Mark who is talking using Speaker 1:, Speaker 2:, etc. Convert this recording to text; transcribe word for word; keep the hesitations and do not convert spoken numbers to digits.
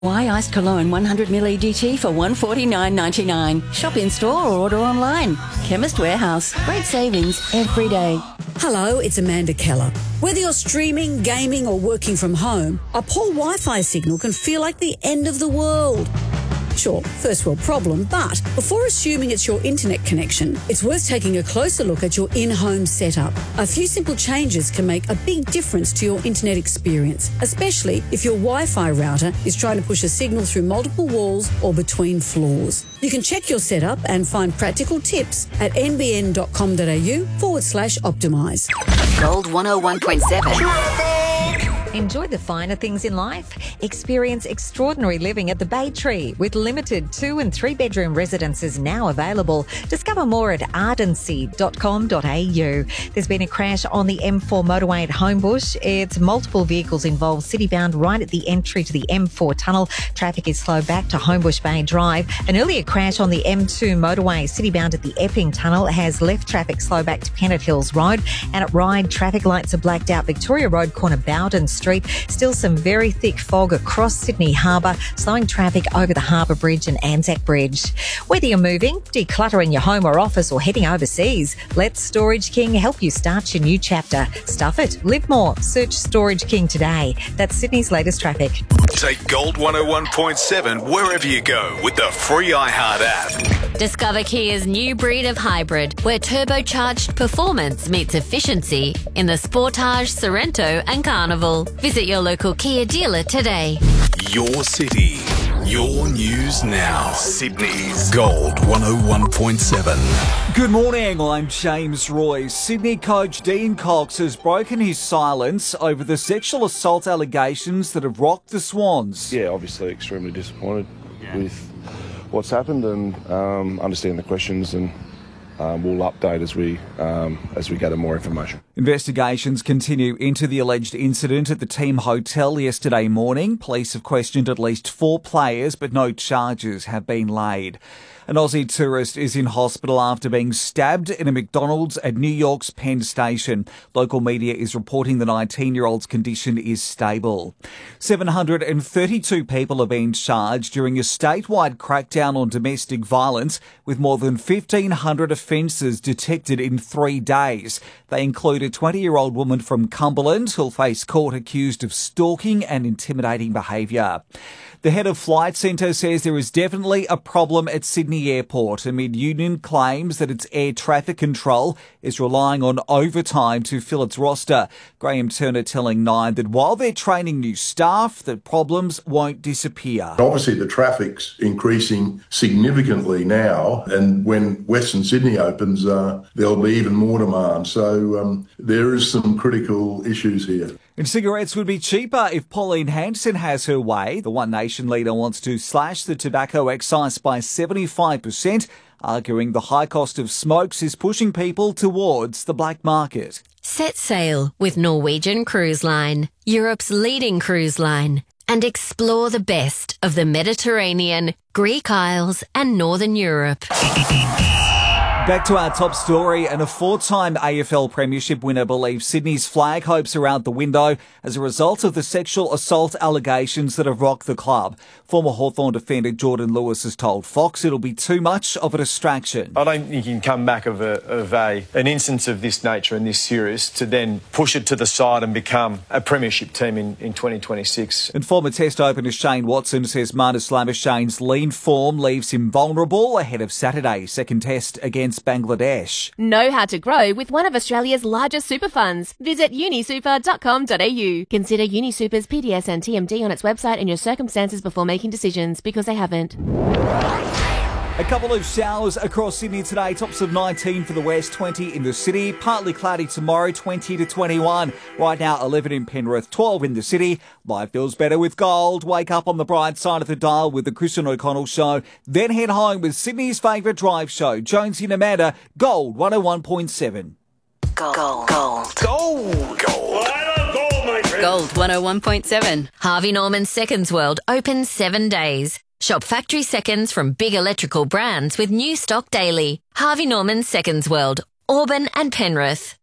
Speaker 1: Why Iced Cologne one hundred milliliters E D T for one hundred forty-nine ninety-nine. Shop in store or order online. Chemist Warehouse. Great savings every day.
Speaker 2: Hello, it's Amanda Keller. Whether you're streaming, gaming or working from home, a poor Wi-Fi signal can feel like the end of the world. Sure, first world problem, but before assuming it's your internet connection, it's worth taking a closer look at your in-home setup. A few simple changes can make a big difference to your internet experience, especially if your Wi-Fi router is trying to push a signal through multiple walls or between floors. You can check your setup and find practical tips at nbn.com.au forward slash optimise.
Speaker 3: Gold one oh one point seven.
Speaker 4: Enjoy the finer things in life. Experience extraordinary living at the Bay Tree with limited two and three bedroom residences now available. Discover more at ardency dot com dot a u. There's been a crash on the M four motorway at Homebush. It's multiple vehicles involved, city-bound right at the entry to the M four tunnel. Traffic is slowed back to Homebush Bay Drive. An earlier crash on the M two motorway, city-bound at the Epping tunnel, has left traffic slow back to Pennant Hills Road. And at Ryde, traffic lights are blacked out. Victoria Road corner Bowden Street. Still some very thick fog across Sydney Harbour, slowing traffic over the Harbour Bridge and Anzac Bridge. Whether you're moving, decluttering your home or office, or heading overseas, let Storage King help you start your new chapter. Stuff it, live more. Search Storage King today. That's Sydney's latest traffic.
Speaker 5: Take Gold one oh one point seven wherever you go with the free iHeart app.
Speaker 6: Discover Kia's new breed of hybrid, where turbocharged performance meets efficiency in the Sportage, Sorento and Carnival. Visit your local Kia dealer today.
Speaker 5: Your city, your news now. Sydney's Gold one oh one point seven.
Speaker 7: Good morning, I'm James Roy. Sydney coach Dean Cox has broken his silence over the sexual assault allegations that have rocked the Swans.
Speaker 8: Yeah, obviously extremely disappointed yeah. with what's happened, and um, understand the questions, and um, we'll update as we um, as we gather more information.
Speaker 7: Investigations continue into the alleged incident at the team hotel yesterday morning. Police have questioned at least four players, but no charges have been laid. An Aussie tourist is in hospital after being stabbed in a McDonald's at New York's Penn Station. Local media is reporting the nineteen-year-old's condition is stable. seven hundred thirty-two people have been charged during a statewide crackdown on domestic violence, with more than fifteen hundred offences detected in three days. They include a twenty-year-old woman from Cumberland who'll face court accused of stalking and intimidating behaviour. The head of Flight Centre says there is definitely a problem at Sydney Airport amid union claims that its air traffic control is relying on overtime to fill its roster. Graham Turner telling Nine that while they're training new staff, the problems won't disappear.
Speaker 9: Obviously the traffic's increasing significantly now, and when Western Sydney opens, uh, there'll be even more demand. So um, there is some critical issues here.
Speaker 7: And cigarettes would be cheaper if Pauline Hanson has her way. The One Nation leader wants to slash the tobacco excise by seventy-five percent, arguing the high cost of smokes is pushing people towards the black market.
Speaker 6: Set sail with Norwegian Cruise Line, Europe's leading cruise line, and explore the best of the Mediterranean, Greek Isles and Northern Europe.
Speaker 7: Back to our top story, and a four-time A F L Premiership winner believes Sydney's flag hopes are out the window as a result of the sexual assault allegations that have rocked the club. Former Hawthorn defender Jordan Lewis has told Fox it'll be too much of a distraction.
Speaker 10: I don't think you can come back of, a, of a, an instance of this nature and this serious to then push it to the side and become a Premiership team in, in twenty twenty-six.
Speaker 7: And former Test opener Shane Watson says Marnus Lamashane's lean form leaves him vulnerable ahead of Saturday's second Test against Bangladesh.
Speaker 11: Know how to grow with one of Australia's largest super funds. Visit unisuper dot com dot a u. Consider UniSuper's P D S and T M D on its website and your circumstances before making decisions, because they haven't.
Speaker 7: A couple of showers across Sydney today. Tops of nineteen for the west, twenty in the city. Partly cloudy tomorrow, twenty to twenty-one. Right now, eleven in Penrith, twelve in the city. Life feels better with gold. Wake up on the bright side of the dial with the Christian O'Connell Show. Then head home with Sydney's favourite drive show, Jonesy and Amanda, Gold one oh one point seven.
Speaker 3: Gold. Gold. Gold.
Speaker 5: Gold. Gold.
Speaker 6: Gold one oh one point seven. Harvey Norman Seconds World open seven days. Shop factory seconds from big electrical brands with new stock daily. Harvey Norman Seconds World, Auburn and Penrith.